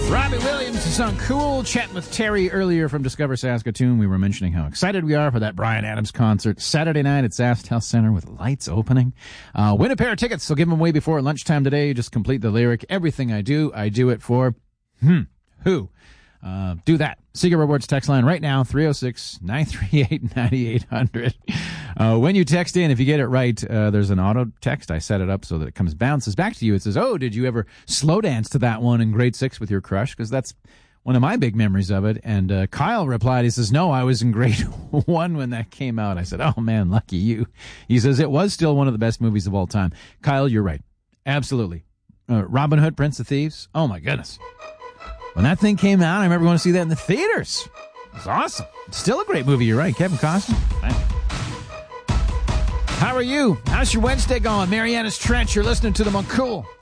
Robbie Williams is on Cool. Chatting with Terry earlier from Discover Saskatoon. We were mentioning how excited we are for that Bryan Adams concert Saturday night at SaskTel Center with lights opening. Win a pair of tickets. They'll give them away before lunchtime today. Just complete the lyric. Everything I do it for who? Do that. Seeker Rewards text line right now, 306-938-9800. When you text in, if you get it right, there's an auto text. I set it up so that it bounces back to you. It says, oh, did you ever slow dance to that one in grade 6 with your crush? Because that's one of my big memories of it. And Kyle replied, he says, no, I was in grade 1 when that came out. I said, oh, man, lucky you. He says, it was still one of the best movies of all time. Kyle, you're right. Absolutely. Robin Hood, Prince of Thieves. Oh, my goodness. When that thing came out, I remember going to see that in the theaters. It was awesome. Still a great movie, you're right. Kevin Costner. How are you? How's your Wednesday going? Mariana's Trench, you're listening to them on Cool.